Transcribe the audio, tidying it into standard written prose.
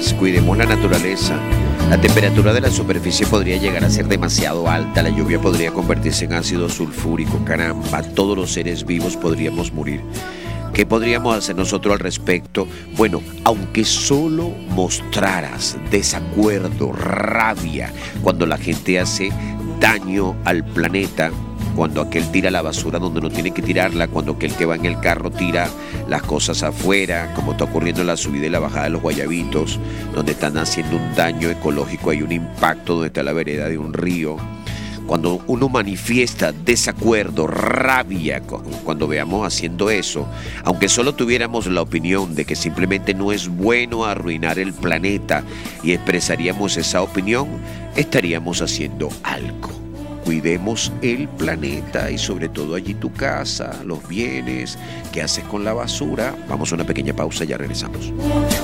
señores, cuidemos la naturaleza. La temperatura de la superficie podría llegar a ser demasiado alta, la lluvia podría convertirse en ácido sulfúrico, caramba, todos los seres vivos podríamos morir. ¿Qué podríamos hacer nosotros al respecto? Bueno, aunque solo mostraras desacuerdo, rabia, cuando la gente hace daño al planeta, cuando aquel tira la basura donde no tiene que tirarla, cuando aquel que va en el carro tira las cosas afuera, como está ocurriendo en la subida y la bajada de los Guayabitos, donde están haciendo un daño ecológico, hay un impacto donde está la vereda de un río. Cuando uno manifiesta desacuerdo, rabia, cuando veamos haciendo eso, aunque solo tuviéramos la opinión de que simplemente no es bueno arruinar el planeta y expresaríamos esa opinión, estaríamos haciendo algo. Cuidemos el planeta y sobre todo allí tu casa, los bienes, qué haces con la basura. Vamos a una pequeña pausa, ya regresamos.